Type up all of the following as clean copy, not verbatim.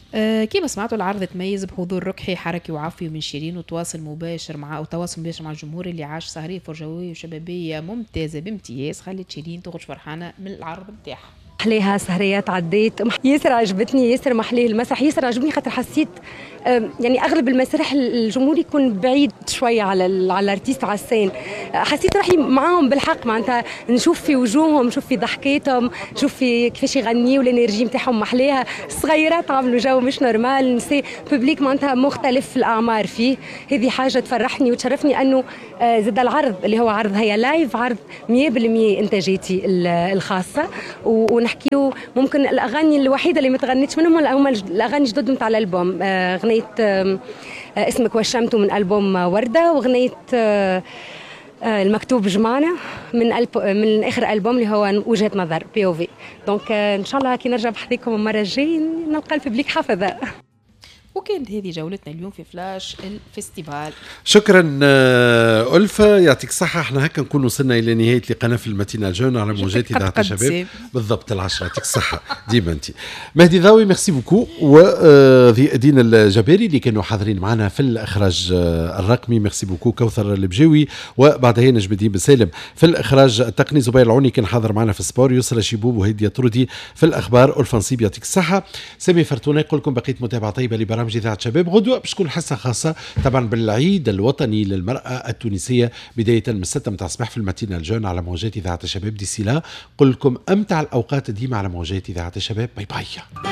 كيما سمعتوا العرض تميز بحضور ركحي حركي وعفوي من شيرين وتواصل مباشر مع الجمهور اللي عاش سهرية فرجوية وشبابية ممتازة بامتياز، خلت شيرين تخرج فرحانة من العرض نتاعها. محليها سهريات عديت ياسر عجبتني، ياسر محليه المسرح، ياسر عجبني خاطر حسيت يعني اغلب المسرح الجمهور يكون بعيد شويه على الارتيست على السين، حسيت روحي معاهم بالحق، معناتها نشوف في وجوههم، نشوف في ضحكاتهم، نشوف في كيفاش يغنيوا، الانرجي نتاعهم محليها، الصغيرات عملوا جو مش نورمال، نسي بوبليك معناتها مختلف في الاعمار فيه، هذه حاجه تفرحني وتشرفني انه زاد العرض اللي هو عرض هي لايف، عرض 100% انتاجيتي الخاصه، ونحكيو ممكن الاغاني الوحيده اللي ما تغنيتش منهم هم الاغاني الجدد نتاع الالبوم، غنيت اسمك وشمته من ألبوم وردة، وغنيت المكتوب جمعنا من آخر ألبوم اللي هو وجهة نظر POV. دونك إن شاء الله كي نرجع بحذيكم المرة الجاية نلقى الببليك حافظة. وكانت هذه جولتنا اليوم في فلاش الفستيفال. شكرا ألفة، يعطيك الصحة. احنا هكا نكون وصلنا إلى نهاية لقناة في الماتينال جون على موجات إذاعة الشباب بالضبط 10. يعطيك الصحة ديما أنت. مهدي ضاوي ميرسي بوكو، ودينا الجباري اللي كانوا حاضرين معنا في الإخراج الرقمي، ميرسي بوكو. كوثر البجاوي وبعدها نجم الدين بسالم في الإخراج التقني، زبير العوني كان حاضر معنا في السبور، يسرى شيبوب وهيدي طردي في الأخبار، ألفة نصيب يعطيك الصحة. سامي فرتونة يقول لكم بقيت متابعة طيبة لبرامج إذاعة شباب. غدوة باش تكون حصة خاصة طبعا بالعيد الوطني للمرأة التونسية، بداية من 6 متاع الصباح في الماتينال جون على موجات إذاعة الشباب. ديسي لا قل لكم أمتع الأوقات ديما على موجات إذاعة الشباب. باي باي.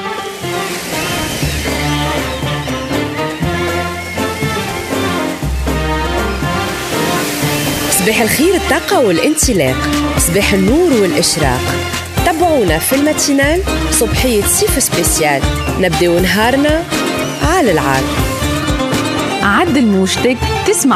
صباح الخير، الطاقة والانطلاق، صباح النور والإشراق. تابعونا في الماتينال صبحية سيف سبيسيال، نبدأ نهارنا على العال. عدل موجتك تسمع